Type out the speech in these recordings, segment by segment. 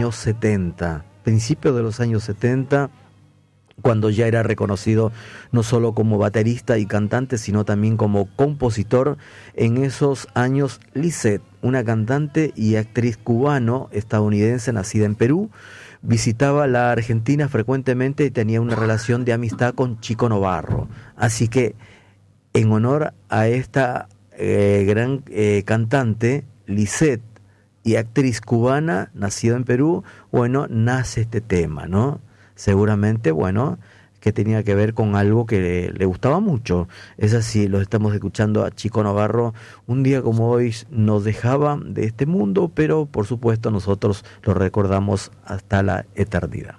años 70, principios de los años 70, cuando ya era reconocido no solo como baterista y cantante, sino también como compositor. En esos años, Lisette, una cantante y actriz cubano-estadounidense nacida en Perú, visitaba la Argentina frecuentemente y tenía una relación de amistad con Chico Novarro. Así que, en honor a esta gran cantante, Lisette, y actriz cubana, nacida en Perú, bueno, nace este tema, ¿no? Seguramente, bueno, que tenía que ver con algo que le gustaba mucho. Es así, lo estamos escuchando a Chico Novarro. Un día como hoy nos dejaba de este mundo, pero por supuesto nosotros lo recordamos hasta la eternidad.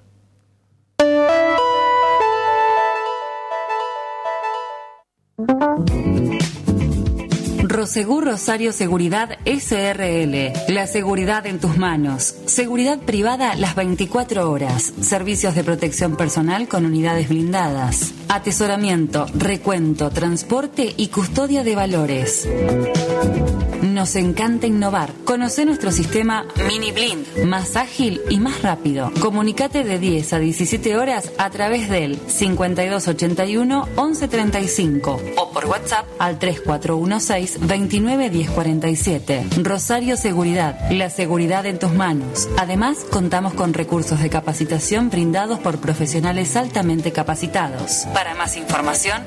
Prosegur Rosario Seguridad S.R.L. La seguridad en tus manos. Seguridad privada las 24 horas. Servicios de protección personal con unidades blindadas. Atesoramiento, recuento, transporte y custodia de valores. Nos encanta innovar. Conoce nuestro sistema Mini Blind, más ágil y más rápido. Comunicate de 10 a 17 horas a través del 5281 1135 o por WhatsApp al 3416 29 1047. Rosario Seguridad, la seguridad en tus manos. Además, contamos con recursos de capacitación brindados por profesionales altamente capacitados. Para más información,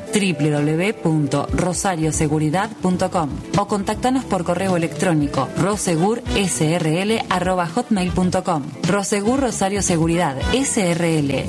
www.rosarioseguridad.com o contáctanos por correo electrónico rosegursrl@hotmail.com. Rosegur Rosario Seguridad S.R.L.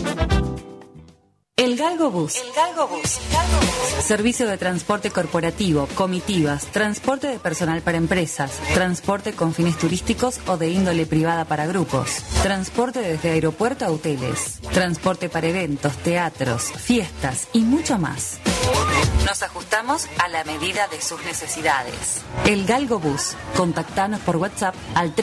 El Galgo Bus. Servicio de transporte corporativo, comitivas, transporte de personal para empresas, transporte con fines turísticos o de índole privada para grupos, transporte desde aeropuerto a hoteles, transporte para eventos, teatros, fiestas y mucho más. Nos ajustamos a la medida de sus necesidades. El Galgo Bus. Contactanos por WhatsApp al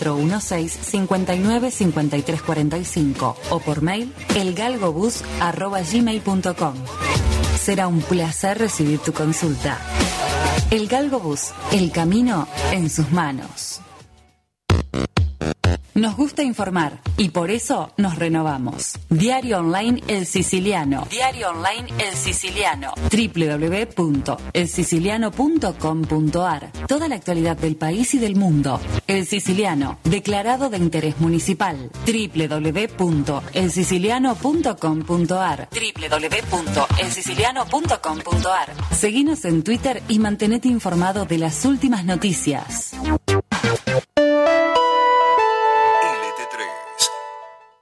3416-595345 o por mail elgalgobus@gmail.com. Será un placer recibir tu consulta. El Galgo Bus. El camino en sus manos. Nos gusta informar y por eso nos renovamos. Diario Online El Siciliano. Diario Online El Siciliano. www.elsiciliano.com.ar. Toda la actualidad del país y del mundo. El Siciliano, declarado de interés municipal. www.elsiciliano.com.ar. www.elsiciliano.com.ar. Seguinos en Twitter y mantenete informado de las últimas noticias.